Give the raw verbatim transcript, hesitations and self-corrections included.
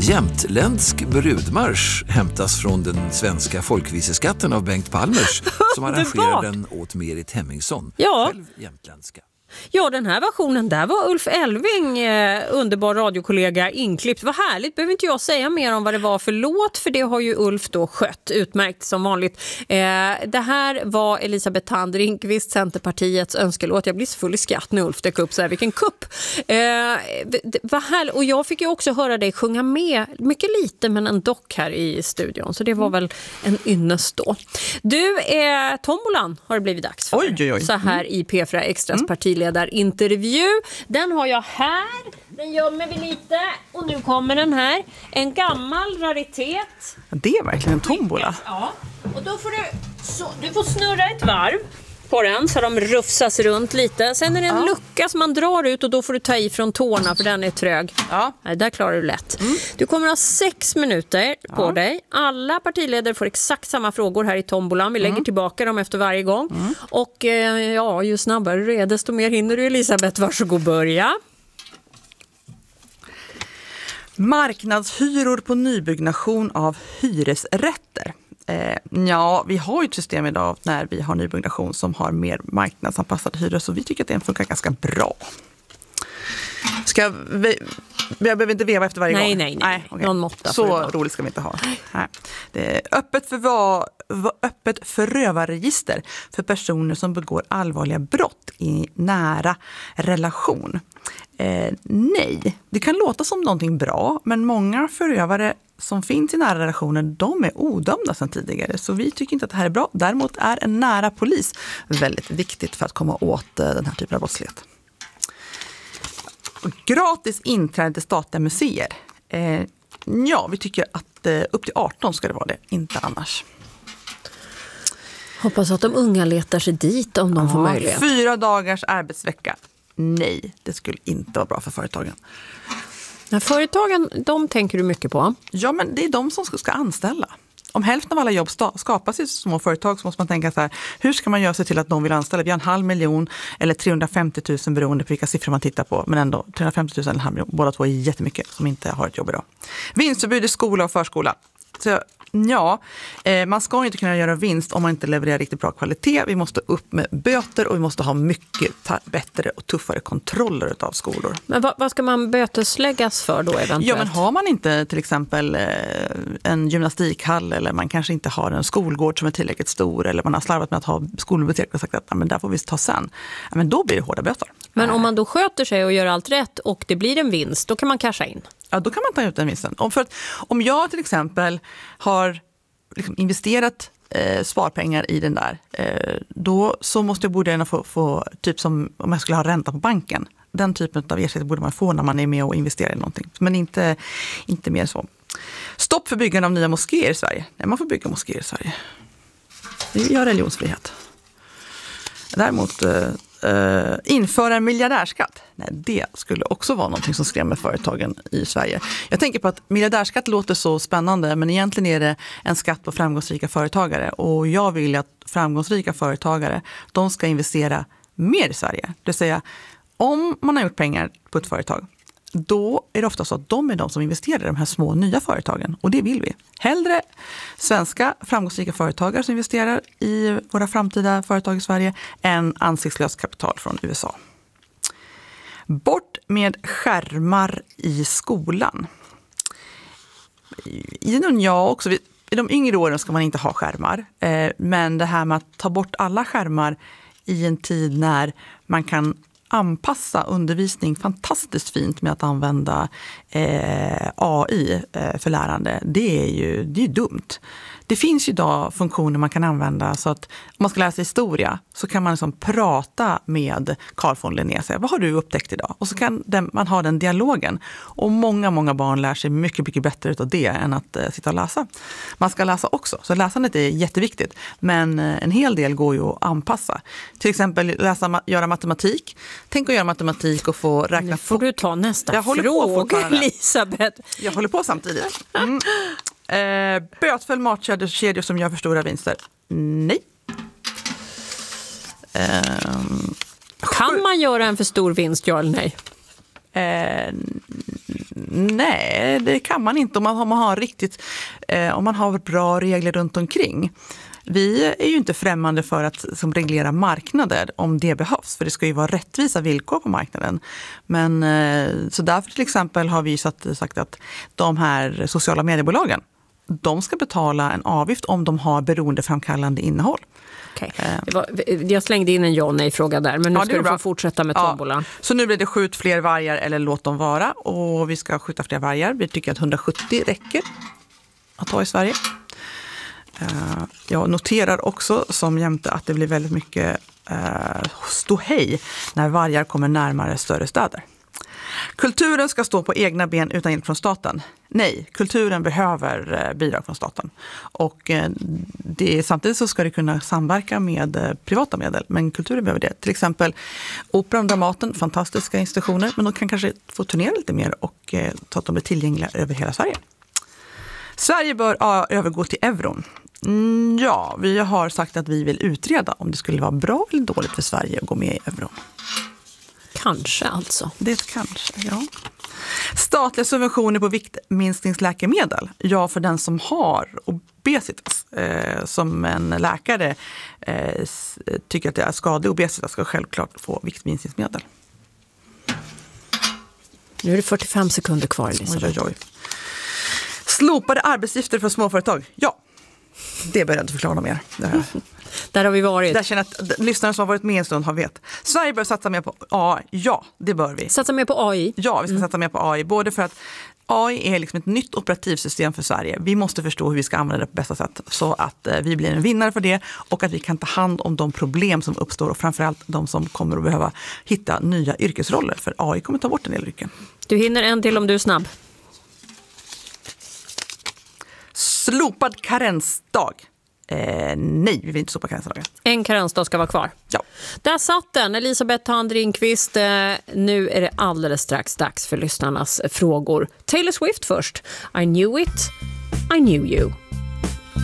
Jämtländsk brudmarsch hämtas från den svenska folkviseskatten av Bengt Palmers som arrangerar den åt Merit Hemmingsson, ja. själv jämtländska. Ja, den här versionen där var Ulf Elving, eh, underbar radiokollega, inklippt. Vad härligt, behöver inte jag säga mer om vad det var för låt, för det har ju Ulf då skött utmärkt som vanligt. Eh, det här var Elisabeth Thand Ringqvist, Centerpartiets önskelåt. Jag blir så full i skatt när Ulf dök upp så här, vilken kupp. Eh, vad härligt. Och jag fick ju också höra dig sjunga med, mycket lite men en dock här i studion, så det var väl en ynnest då. Du, eh, tombolan har det blivit dags för. Oj, oj, oj. Så här i P fyra Extras mm. partiledarintervju. Den har jag här. Den gömmer vi lite. Och nu kommer den här. En gammal raritet. Det är verkligen en tombola. Ja. Och då får du, så, du får snurra ett varv på den så de rufsas runt lite. Sen är det en ja. lucka som man drar ut och då får du ta i från tårna för den är trög. Ja. Nej, där klarar du lätt. Mm. Du kommer ha sex minuter på ja. dig. Alla partiledare får exakt samma frågor här i tombolan. Vi lägger mm. tillbaka dem efter varje gång. Mm. Och eh, ja, ju snabbare du är desto mer hinner du, Elisabeth. Varsågod börja. Marknadshyror på nybyggnation av hyresrätter. Eh, ja, vi har ju ett system idag när vi har nybyggnation som har mer marknadsanpassade hyror, så vi tycker att det funkar ganska bra. Ska vi, jag behöver inte veva efter varje nej, gång. Nej, nej, nej. Okay. Någon måtta. Så roligt ska vi inte ha. Nej. Det är öppet, för var, öppet förövarregister för personer som begår allvarliga brott i nära relation. Eh, nej, det kan låta som någonting bra, men många förövare som finns i nära relationer, de är odömda sedan tidigare, så vi tycker inte att det här är bra. Däremot är en nära polis väldigt viktigt för att komma åt eh, den här typen av brottslighet. Gratis inträde till statliga museer. Eh, ja, vi tycker att eh, upp till arton ska det vara det, inte annars. Hoppas att de unga letar sig dit om de ja, får möjlighet. Fyra dagars arbetsvecka. Nej, det skulle inte vara bra för företagen. Ja, företagen, de tänker du mycket på. Ja, men det är de som ska anställa. Om hälften av alla jobb skapas i små företag så måste man tänka så här, hur ska man göra sig till att de vill anställa? Vi har en halv miljon eller trehundrafemtio tusen beroende på vilka siffror man tittar på. Men ändå trehundrafemtio tusen eller en halv miljon, båda två är jättemycket som inte har ett jobb idag. Vinstförbud i skola och förskola. Så ja, eh, man ska inte kunna göra vinst om man inte levererar riktigt bra kvalitet. Vi måste upp med böter och vi måste ha mycket ta- bättre och tuffare kontroller av skolor. Men vad, vad ska man bötesläggas för då eventuellt? Ja, men har man inte till exempel eh, en gymnastikhall eller man kanske inte har en skolgård som är tillräckligt stor eller man har slarvat med att ha skolbibliotek och sagt att ja, men där får vi ta sen. Ja, men då blir det hårda böter. Men om man då sköter sig och gör allt rätt och det blir en vinst, då kan man casha in? Ja, då kan man ta ut den vinsten. Om, för att, om jag till exempel har liksom investerat eh, sparpengar i den där, eh, då så måste jag borde få, få typ som om jag skulle ha ränta på banken. Den typen av ersättning borde man få när man är med och investerar i någonting. Men inte, inte mer så. Stopp för byggande av nya moskéer i Sverige. Nej, man får bygga moskéer i Sverige. Vi har religionsfrihet. Däremot eh, Uh, införa en miljardärskatt. Nej, det skulle också vara någonting som skrämmer företagen i Sverige. Jag tänker på att miljardärskatt låter så spännande, men egentligen är det en skatt på framgångsrika företagare. Och jag vill att framgångsrika företagare, de ska investera mer i Sverige. Det vill säga, om man har gjort pengar på ett företag, då är det ofta så att de är de som investerar i de här små nya företagen. Och det vill vi. Hellre svenska framgångsrika företagare som investerar i våra framtida företag i Sverige än ansiktslöst kapital från U S A. Bort med skärmar i skolan. I den ja också. I de yngre åren ska man inte ha skärmar. Men det här med att ta bort alla skärmar i en tid när man kan anpassa undervisning fantastiskt fint med att använda eh, A I eh, för lärande. Det är ju det är dumt. Det finns ju idag funktioner man kan använda så att om man ska läsa historia så kan man liksom prata med Carl von Linné och säga, vad har du upptäckt idag? Och så kan den, man ha den dialogen. Och många, många barn lär sig mycket, mycket bättre av det än att eh, sitta och läsa. Man ska läsa också, så läsandet är jätteviktigt. Men eh, en hel del går ju att anpassa. Till exempel läsa, göra matematik. Tänk att göra matematik och få räkna. Nu får du ta nästa jag fråga, Elisabeth. Jag håller på samtidigt. Mm. Eh, bötfäll matkedjor som gör för stora vinster. Nej. Eh, kan man göra en för stor vinst, ja eller nej? Eh, Nej, det kan man inte om man har, om man har riktigt, eh, om man har bra regler runt omkring. Vi är ju inte främmande för att som reglera marknader om det behövs, för det ska ju vara rättvisa villkor på marknaden. Men eh, så därför till exempel har vi satt, sagt att de här sociala mediebolagen, de ska betala en avgift om de har beroendeframkallande innehåll. Okay. Det var, jag slängde in en ja nej-fråga där, men nu ja, ska du få fortsätta med tombolan. Ja. Så nu blir det skjut fler vargar eller låt dem vara, och vi ska skjuta fler vargar. Vi tycker att hundrasjuttio räcker att ha i Sverige. Jag noterar också som jämte att det blir väldigt mycket ståhej när vargar kommer närmare större städer. Kulturen ska stå på egna ben utan hjälp från staten. Nej, kulturen behöver bidrag från staten. Och det, samtidigt så ska det kunna samverka med privata medel, men kulturen behöver det. Till exempel Operan och Dramaten, fantastiska institutioner, men de kan kanske få turnera lite mer och så att de blir tillgängliga över hela Sverige. Sverige bör övergå till euron. Mm, ja, vi har sagt att vi vill utreda om det skulle vara bra eller dåligt för Sverige att gå med i euron. Kanske alltså. Det kanske, ja. Statliga subventioner på viktminskningsläkemedel. Ja, för den som har obesitas. Eh, som en läkare eh, tycker att det är skadlig obesitas ska självklart få viktminskningsmedel. Nu är det fyrtiofem sekunder kvar, Elisabeth. Oj, oj, oj. Slopade arbetsgifter för småföretag. Ja, det börjar jag inte förklara mer. Det Där har vi varit. Där känner att lyssnare som har varit med en stund har vet. Sverige bör satsa mer på A I. Ja, det bör vi. Satsa mer på A I? Ja, vi ska mm. satsa mer på A I. Både för att A I är liksom ett nytt operativsystem för Sverige. Vi måste förstå hur vi ska använda det på bästa sätt så att eh, vi blir en vinnare för det och att vi kan ta hand om de problem som uppstår och framförallt de som kommer att behöva hitta nya yrkesroller. För A I kommer ta bort en del yrken. Du hinner en till om du är snabb. Slopad karensdag. Eh, nej, vi vill inte slopa karensdagen. En karensdag ska vara kvar. Ja. Där satt den, Elisabeth Thand Ringqvist. Eh, nu är det alldeles strax dags för lyssnarnas frågor. Taylor Swift först. I knew it, I knew you.